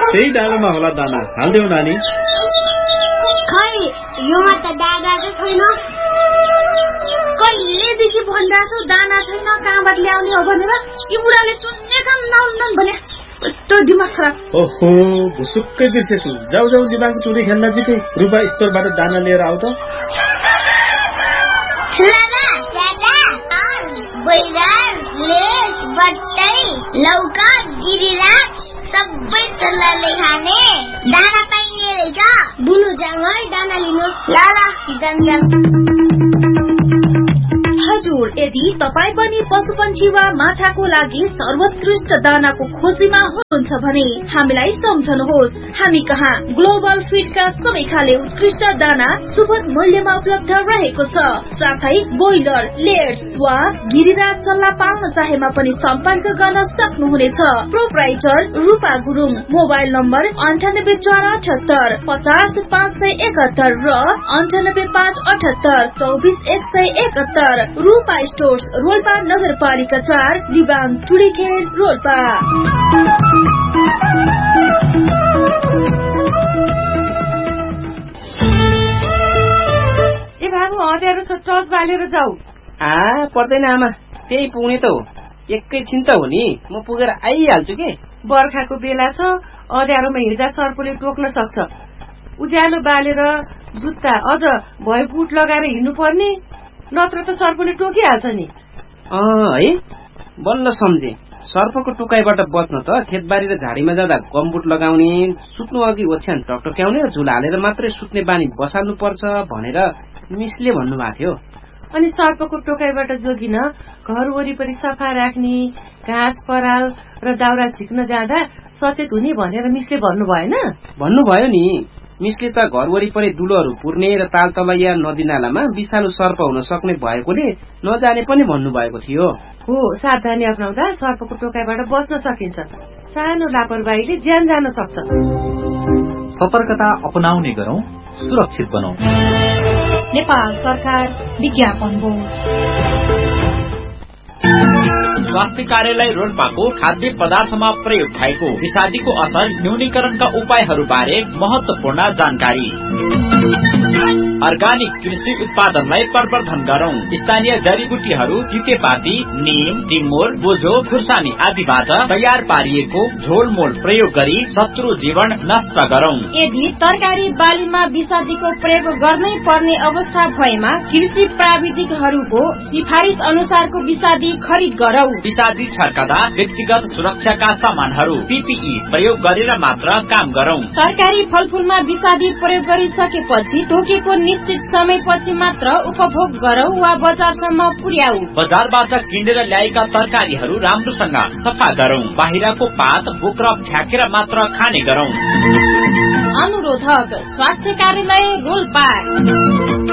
त्यही डालोमा होला दाना, हाल्देऊ नानी। खै योमा त दाना त छैन। कहिलेदेखि भनिरहेको छु दाना छैन, कहाँबाट ल्याउने हो भनेर। यी बुढाले सुन्ने काम नहुन्न भने यस्तो दिमाग खराब। ओहो, भुसुक्कै बिर्सेछु। जाऊ जाऊ दिमाग चुरी खेल्न नजिकै रुपा स्टोरबाट दाना लिएर आऊ त। लौका गिरिराज सबै चल्लाले खाने दाना पाइने रहेछ। बुनु जाउँ है दाना लिनु। ल जाम। हजुर, यदि तपाईँ पनि पशुपन्छी वा माछाको लागि सर्वोत्कृष्ट दानाको खोजीमा हुनुहुन्छ भने हामीलाई सम्झनुहोस्। हामी कहाँ ग्लोबल फिडका सबै खाले उत्कृष्ट दाना सुपथ मूल्यमा उपलब्ध रहेको छ। साथै ब्रोइलर, लेयर्स वा गिरिराज चल्ला पाल्न चाहेमा पनि सम्पर्क गर्न सक्नुहुनेछ। प्रोप्राइटर रूपा गुरुङ। मोबाइल नम्बर 9848 50 571 र 9858 24171। रूपा स्टोर्स, रोल्पा नगरपालिका 4, दिबाङ टुडीखेल, रोल्पा। ए बाबु, अँध्यारो छ, टर्च बालेर जाऊ। पर्दैन आमा, त्यही पुग्ने त हो। एकैछिन त हो नि, म पुगेर आइहाल्छु के। बर्खाको बेला छ, अँध्यारोमा हिँड्दा सर्पले टोक्न सक्छ। उज्यालो बालेर जुत्ता अझ भए बुट लगाएर हिँड्नु पर्ने, नत्र त सर्पले टोकिहाल्छ नि। है, बल्ल सम्झे। सर्पको टोकाइबाट बच्न त खेतबारी र झाडीमा जाँदा गमबुट लगाउने, सुत्नु अघि ओछ्यान टकटक्याउने र झुला हालेर मात्रै सुत्ने बानी बसाल्नु पर्छ भनेर मिसले भन्नुभएको थियो। अनि सर्पको टोकाइबाट जोगिन घर वरिपरि सफा राख्ने, घाँस पराल र दाउरा झिक्न जाँदा सचेत हुने भनेर मिसले भन्नु भएन? भन्नुभयो नि। मिसले त घर वरिपरि दुलोहरू पुर्ने र तालतलैया नदी नालामा विषालु सर्प हुन सक्ने भएकोले नजाने पनि भन्नुभएको थियो। हो, सावधानी अपनाउँदा सर्पको टोकाइबाट बच्न सकिन्छ। सानो लापरवाहीले ज्यान जान सक्छ। सतर्कता अपनाउने गरौं, सुरक्षित बनौं। नेपाल सरकार विज्ञापन हो। स्वास्थ्य कार्यालय रोल्पाको खाद्य पदार्थमा प्रयोग भएको विषादीको असर न्यूनीकरणका उपायहरू बारे महत्वपूर्ण जानकारी। अर्गानिक कृषि उत्पादनलाई प्रवर्धन गरौं। स्थानीय जडीबुटीहरू तितेपाती, नीम, टिमुर, बोझो, खुर्सानी आदिबाट तयार पारिएको झोलमोल प्रयोग गरी शत्रु जीवन नष्ट गरौं। यदि तरकारी बालीमा विषादीको प्रयोग गर्नै पर्ने अवस्था भएमा कृषि प्राविधिकहरूको सिफारिस अनुसारको विषादी खरिद गरौं। विषादी छर्कदा व्यक्तिगत सुरक्षाका सामानहरू PPE प्रयोग गरेर मात्र काम गरौं। तरकारी फलफूलमा विषादी प्रयोग गरिसकेपछि तोकेको निश्चित समयपछि मात्र उपभोग गरौं वा बजारसम्म पुर्याऊ। बजारबाट किनेर ल्याएका तरकारीहरू राम्रोसँग सफा गरौं। बाहिरको पात बोक्र फ्याँकेर मात्र खाने गरौं। अनुरोधक स्वास्थ्य कार्यालय रोल्पा।